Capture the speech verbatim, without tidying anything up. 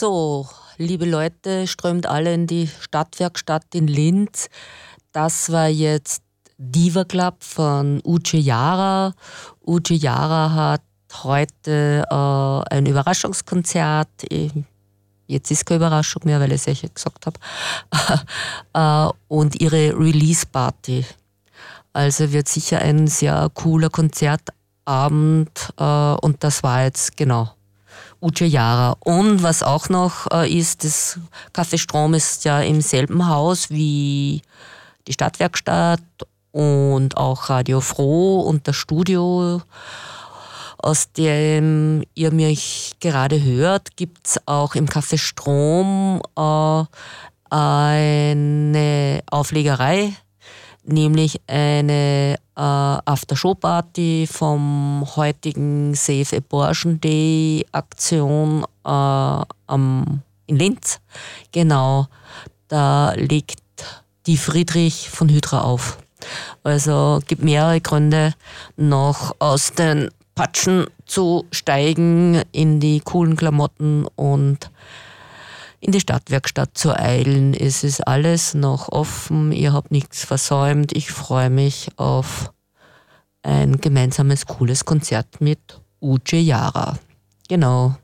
So, liebe Leute, strömt alle in die Stadtwerkstatt in Linz. Das war jetzt Diva Club von Uche Jara. Uche Jara hat heute äh, ein Überraschungskonzert. Jetzt ist keine Überraschung mehr, weil ich es euch gesagt habe. äh, und ihre Release-Party. Also wird sicher ein sehr cooler Konzertabend. Äh, und das war jetzt genau Uche Jara. Und was auch noch äh, ist, das Café Strom ist ja im selben Haus wie die Stadtwerkstatt und auch Radio Froh und das Studio, aus dem ihr mich gerade hört, gibt es auch im Café Strom äh, eine Auflegerei, nämlich eine äh, After-Show-Party vom heutigen Save Abortion Day Aktion äh, am, in Linz. Genau, da legt die Friedrich von Hydra auf. Also gibt mehrere Gründe, noch aus den Patschen zu steigen, in die coolen Klamotten und in die Stadtwerkstatt zu eilen. Es ist alles noch offen, ihr habt nichts versäumt. Ich freue mich auf ein gemeinsames cooles Konzert mit Uche Jara. Genau.